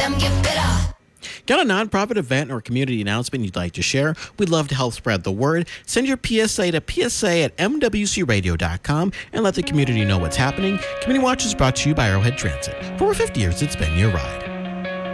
them get better. Got a nonprofit event or community announcement you'd like to share? We'd love to help spread the word. Send your PSA to psa@mwcradio.com and let the community know what's happening. Community Watch is brought to you by Arrowhead Transit. For over 50 years, it's been your ride.